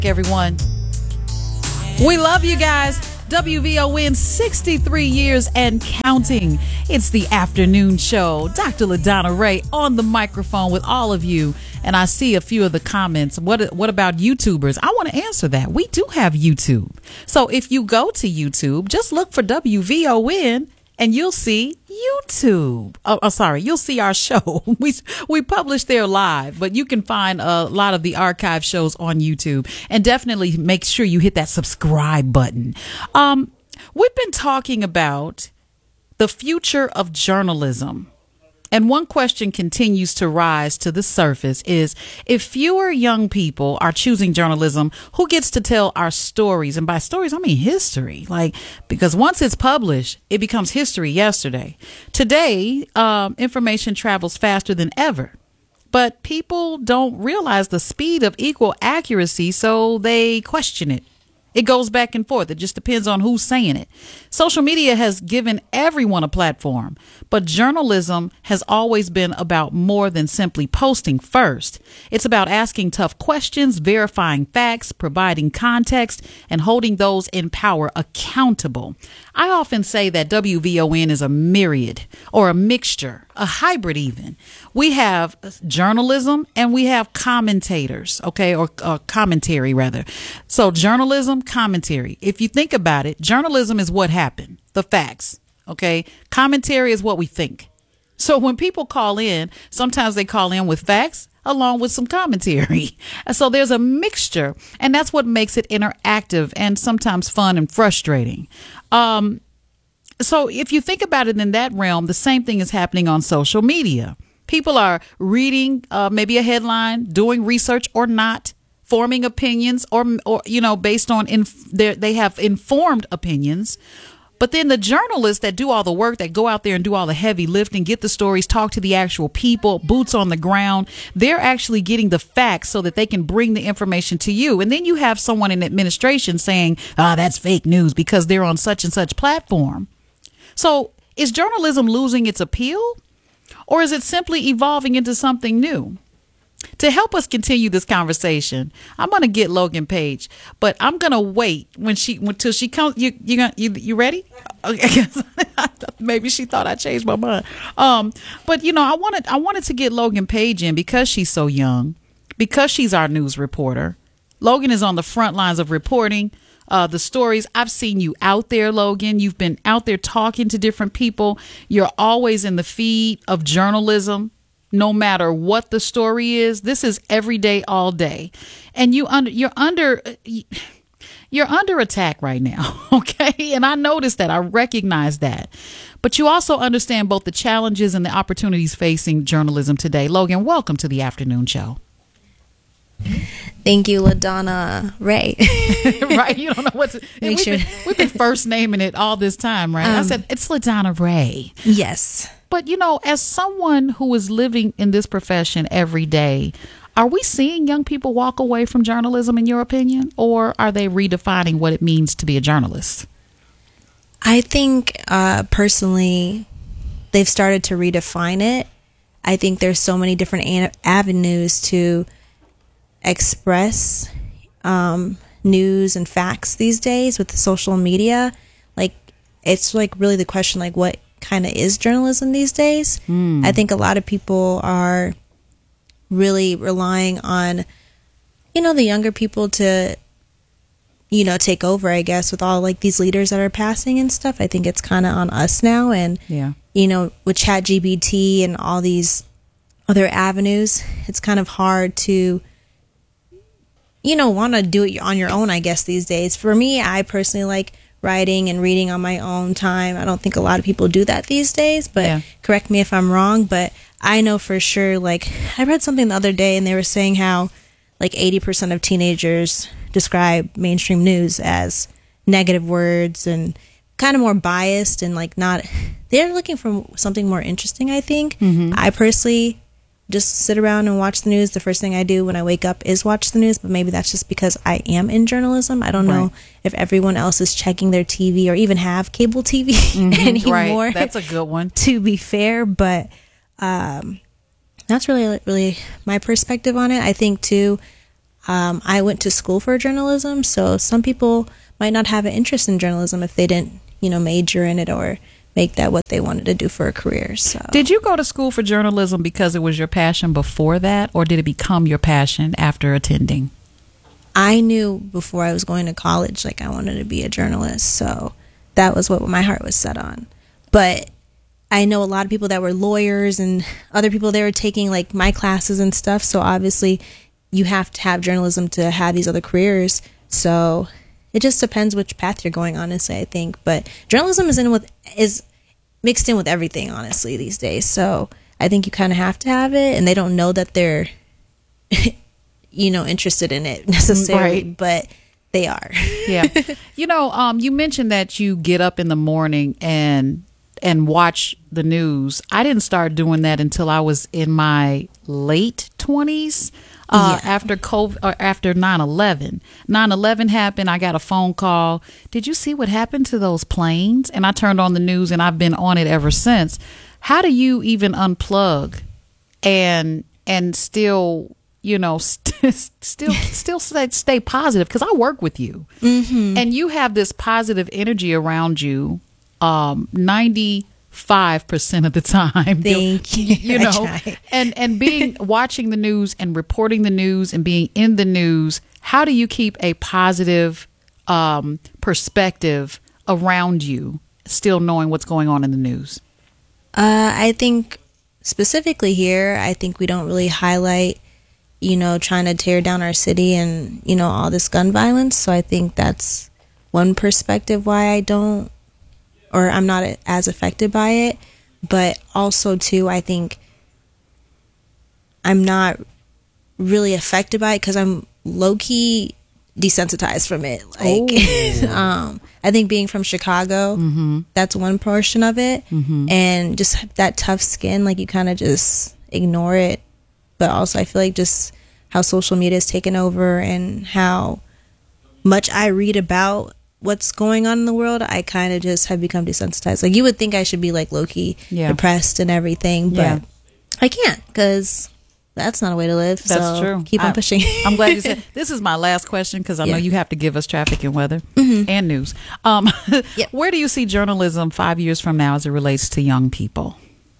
Everyone, we love you guys. WVON 63 years and counting. It's the afternoon show. Dr. LaDonna Ray on the microphone with all of you. And I see a few of the comments. What about YouTubers? I want to answer that. We do have YouTube. So if you go to YouTube, just look for WVON and you'll see YouTube. You'll see our show. We publish there live, but you can find a lot of the archive shows on YouTube. And definitely make sure you hit that subscribe button. We've been talking about the future of journalism. And one question continues to rise to the surface is, if fewer young people are choosing journalism, who gets to tell our stories? And by stories, I mean history. Because once it's published, it becomes history yesterday. Today, information travels faster than ever. But people don't realize the speed of equal accuracy, so they question it. It goes back and forth. It just depends on who's saying it. Social media has given everyone a platform, but journalism has always been about more than simply posting first. It's about asking tough questions, verifying facts, providing context, and holding those in power accountable. I often say that WVON is a myriad or a mixture, a hybrid even. We have journalism and we have commentators, okay, or commentary rather. So journalism, commentary. If you think about it, journalism is what happened, the facts, okay? Commentary is what we think. So when people call in, sometimes they call in with facts along with some commentary. So there's a mixture, and that's what makes it interactive and sometimes fun and frustrating. So if you think about it in that realm, the same thing is happening on social media. People are reading maybe a headline, doing research or not, forming opinions or based on they have informed opinions. But then the journalists that do all the work, that go out there and do all the heavy lifting, get the stories, talk to the actual people, boots on the ground, they're actually getting the facts so that they can bring the information to you. And then you have someone in administration saying, that's fake news because they're on such and such platform. So is journalism losing its appeal, or is it simply evolving into something new? To help us continue this conversation, I'm going to get Logan Page, but I'm going to wait until she comes. You ready? Okay. Maybe she thought I changed my mind. But I wanted to get Logan Page in because she's so young, because she's our news reporter. Logan is on the front lines of reporting the stories. I've seen you out there, Logan. You've been out there talking to different people. You're always in the feed of journalism. No matter what the story is, this is every day, all day. And you're under attack right now. Okay. And I noticed that. I recognize that. But you also understand both the challenges and the opportunities facing journalism today. Logan, welcome to the afternoon show. Thank you, LaDonna Ray. Right? You don't know what to make sure. We've been first naming it all this time, right? I said, it's LaDonna Ray. Yes. But, as someone who is living in this profession every day, are we seeing young people walk away from journalism, in your opinion, or are they redefining what it means to be a journalist? I think, personally, they've started to redefine it. I think there's so many different avenues to express news and facts these days with the social media. It's really the question, what kind of is journalism these days? I think a lot of people are really relying on the younger people to take over, I guess, with all these leaders that are passing and stuff. I think it's kind of on us now, and with ChatGPT and all these other avenues, it's kind of hard to want to do it on your own, I guess, these days. For me, I personally like writing and reading on my own time. I don't think a lot of people do that these days, but correct me if I'm wrong. But I know for sure, I read something the other day and they were saying how 80% of teenagers describe mainstream news as negative words and kind of more biased and they're looking for something more interesting, I think. I personally just sit around and watch the news. The first thing I do when I wake up is watch the news, but maybe that's just because I am in journalism. I don't know if everyone else is checking their TV or even have cable TV anymore. Right. That's a good one. To be fair, but that's really my perspective on it. I think too, I went to school for journalism, so some people might not have an interest in journalism if they didn't, major in it or make that what they wanted to do for a career. So, did you go to school for journalism because it was your passion before that, or did it become your passion after attending? I knew before I was going to college, like, I wanted to be a journalist, so that was what my heart was set on. But I know a lot of people that were lawyers and other people, they were taking like my classes and stuff. So obviously you have to have journalism to have these other careers. So it just depends which path you're going, honestly, I think. But journalism is mixed in with everything, honestly, these days. So I think you kind of have to have it, and they don't know that they're, interested in it necessarily, right. But they are. Yeah. You mentioned that you get up in the morning and watch the news. I didn't start doing that until I was in my late 20s, after COVID, or after 9/11. 9/11 happened. I got a phone call. Did you see what happened to those planes? And I turned on the news, and I've been on it ever since. How do you even unplug and still, still stay positive? Because I work with you, and you have this positive energy around you. 95% of the time. Thank you. And watching the news and reporting the news and being in the news, how do you keep a positive perspective around you, still knowing what's going on in the news? I think specifically here, I think we don't really highlight, trying to tear down our city and, all this gun violence. So I think that's one perspective why I'm not as affected by it. But also, too, I think I'm not really affected by it because I'm low-key desensitized from it. I think being from Chicago, that's one portion of it. And just that tough skin, like, you kind of just ignore it. But also, I feel like just how social media has taken over and how much I read about what's going on in the world, I kind of just have become desensitized. Like, you would think I should be like low-key depressed and everything, but I can't, because that's not a way to live. That's true. Keep on pushing. I'm glad you said this is my last question, because I know you have to give us traffic and weather and news. Where do you see journalism 5 years from now as it relates to young people?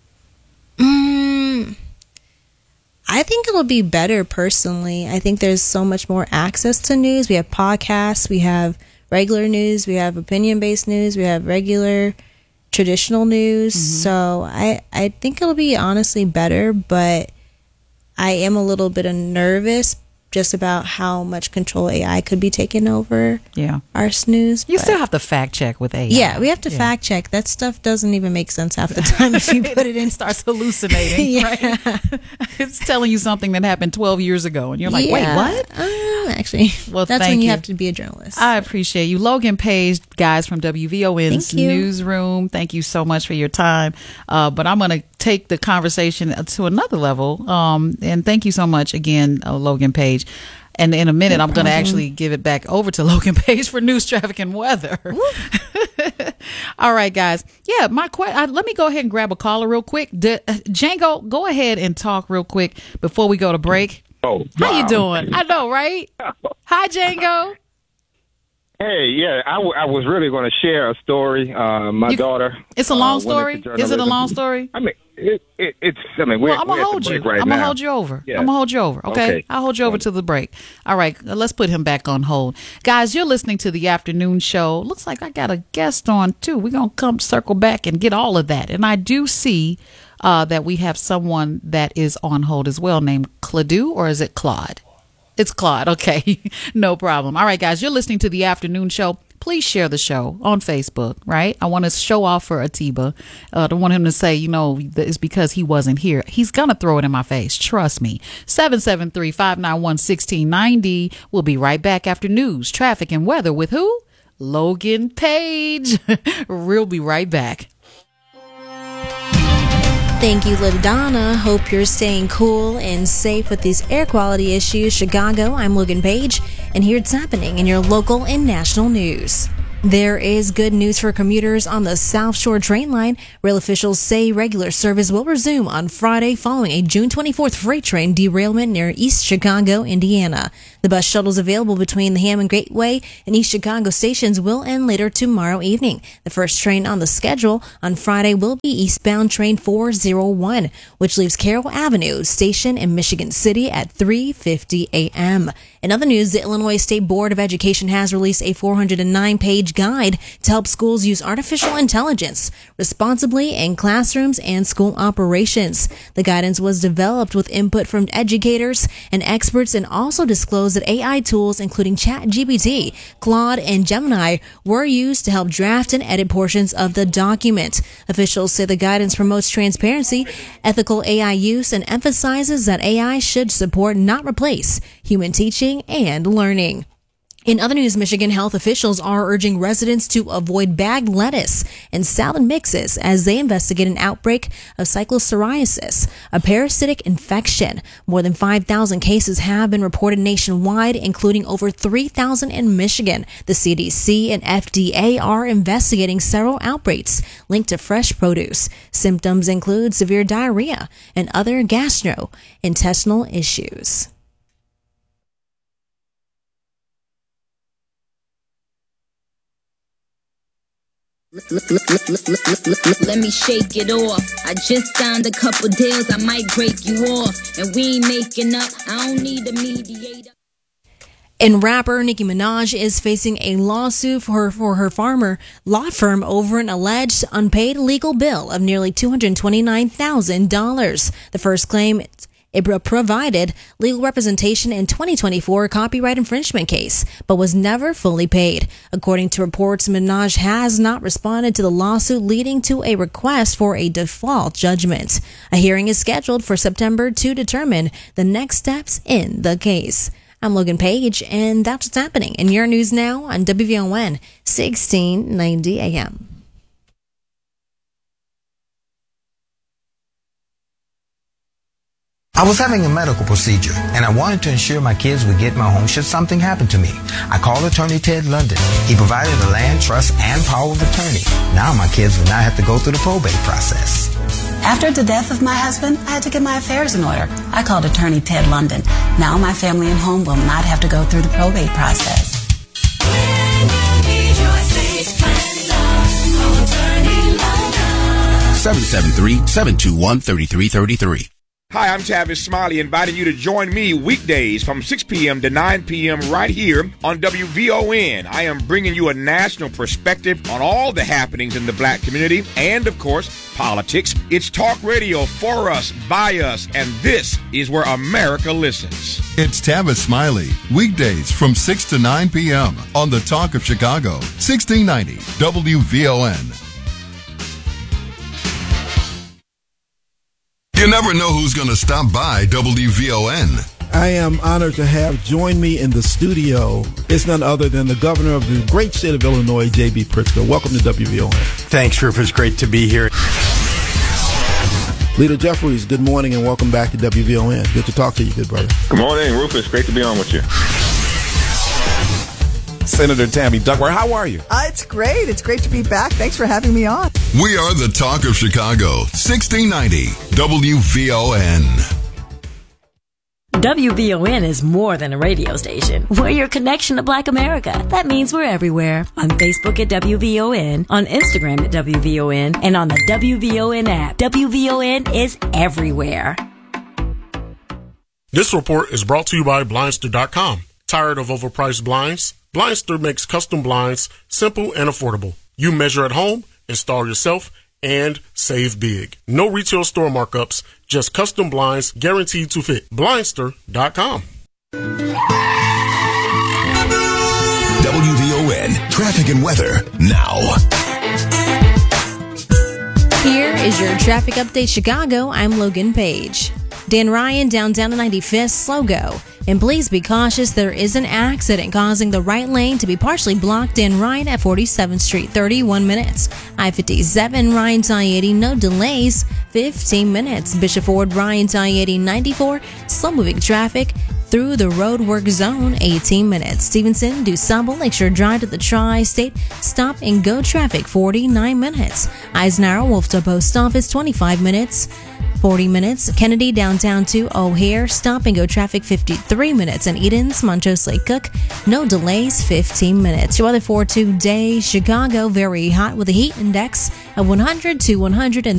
I think it'll be better, personally. I think there's so much more access to news. We have podcasts, we have regular news, we have opinion-based news, we have regular traditional news. So I think it'll be honestly better, but I am a little bit nervous just about how much control AI could be taking over our news. You still have to fact check with AI. Yeah, we have to fact check. That stuff doesn't even make sense half the time if you put it in. It starts hallucinating, right? It's telling you something that happened 12 years ago, and you're like, wait, what? Actually, that's when you have to be a journalist. I appreciate you. Logan Page, guys, from WVON's Newsroom. Thank you so much for your time. But I'm going to take the conversation to another level. And thank you so much again, Logan Page. And in a minute, I'm going to actually give it back over to Logan Page for news, traffic, and weather. All right, guys. Yeah, let me go ahead and grab a caller real quick. Django, go ahead and talk real quick before we go to break. Oh, how you doing? I know, right? Hi, Django. Hey, yeah, I was really going to share a story. My daughter. It's a long story. Is it a long story? I mean, it's. I mean, we're I'm gonna hold you. Right I'm now. gonna hold you over. Yeah. I'm gonna hold you over. Okay? I'll hold you over to the break. All right, let's put him back on hold, guys. You're listening to the afternoon show. Looks like I got a guest on too. We're gonna circle back and get all of that. And I do see that we have someone that is on hold as well, named Claude, or is it Claude? It's Claude. Okay, no problem. All right, guys, you're listening to the afternoon show. Please share the show on Facebook, right? I want to show off for Atiba. I don't want him to say, it's because he wasn't here. He's going to throw it in my face. Trust me. 773-591-1690. We'll be right back after news, traffic, and weather with who? Logan Page. We'll be right back. Thank you, LaDonna. Hope you're staying cool and safe with these air quality issues. Chicago, I'm Logan Page, and here's what's happening in your local and national news. There is good news for commuters on the South Shore train line. Rail officials say regular service will resume on Friday following a June 24th freight train derailment near East Chicago, Indiana. The bus shuttles available between the Hammond Gateway and East Chicago stations will end later tomorrow evening. The first train on the schedule on Friday will be eastbound train 401, which leaves Carroll Avenue station in Michigan City at 3:50 a.m. In other news, the Illinois State Board of Education has released a 409-page guide to help schools use artificial intelligence responsibly in classrooms and school operations. The guidance was developed with input from educators and experts and also disclosed that AI tools, including ChatGPT, Claude, and Gemini, were used to help draft and edit portions of the document. Officials say the guidance promotes transparency, ethical AI use, and emphasizes that AI should support, not replace, human teaching and learning. In other news, Michigan health officials are urging residents to avoid bagged lettuce and salad mixes as they investigate an outbreak of cyclopsoriasis, a parasitic infection. More than 5,000 cases have been reported nationwide, including over 3,000 in Michigan. The CDC and FDA are investigating several outbreaks linked to fresh produce. Symptoms include severe diarrhea and other gastrointestinal issues. Let me shake it off. I just signed a couple deals, I might break you off. And we ain't making up, I don't need a mediator. And rapper Nicki Minaj is facing a lawsuit for her farmer law firm over an alleged unpaid legal bill of nearly $229,000. The first claim, it provided legal representation in 2024 copyright infringement case, but was never fully paid. According to reports, Minaj has not responded to the lawsuit, leading to a request for a default judgment. A hearing is scheduled for September to determine the next steps in the case. I'm Logan Page, and that's what's happening in your news now on WVON 1690 AM. I was having a medical procedure, and I wanted to ensure my kids would get my home should something happen to me. I called attorney Ted London. He provided the land, trust, and power of attorney. Now my kids will not have to go through the probate process. After the death of my husband, I had to get my affairs in order. I called attorney Ted London. Now my family and home will not have to go through the probate process. 773-721-3333. Hi, I'm Tavis Smiley, inviting you to join me weekdays from 6 p.m. to 9 p.m. right here on WVON. I am bringing you a national perspective on all the happenings in the black community and, of course, politics. It's talk radio for us, by us, and this is where America listens. It's Tavis Smiley, weekdays from 6 to 9 p.m. on the Talk of Chicago, 1690 WVON. You never know who's going to stop by WVON. I am honored to have join me in the studio. It's none other than the governor of the great state of Illinois, J.B. Pritzker. Welcome to WVON. Thanks, Rufus. Great to be here. Leader Jeffries, good morning and welcome back to WVON. Good to talk to you, good brother. Good morning, Rufus. Great to be on with you. Senator Tammy Duckworth, how are you? It's great. It's great to be back. Thanks for having me on. We are the Talk of Chicago, 1690 WVON. WVON is more than a radio station. We're your connection to Black America. That means we're everywhere. On Facebook at WVON, on Instagram at WVON, and on the WVON app. WVON is everywhere. This report is brought to you by Blindster.com. Tired of overpriced blinds? Blindster makes custom blinds simple and affordable. You measure at home, install yourself, and save big. No retail store markups, just custom blinds guaranteed to fit. Blindster.com. WVON traffic and weather now. Here is your traffic update, Chicago. I'm Logan Page. Dan Ryan, downtown to 95th, slow go. And please be cautious, there is an accident causing the right lane to be partially blocked. Dan Ryan at 47th Street, 31 minutes. I-57, Ryan to I-80, no delays, 15 minutes. Bishop Ford, Ryan to I-80, 94, slow-moving traffic through the roadwork zone, 18 minutes. Stevenson, DuSable, Lakeshore Drive to the Tri-State, stop and go traffic, 49 minutes. Eisenhower, Wolfton Post Office, 25 minutes. 40 minutes. Kennedy downtown to O'Hare, stop and go traffic 53 minutes. And Edens, Montrose Lake Cook, no delays, 15 minutes. Your weather for today, Chicago, very hot with a heat index of 100 to 100.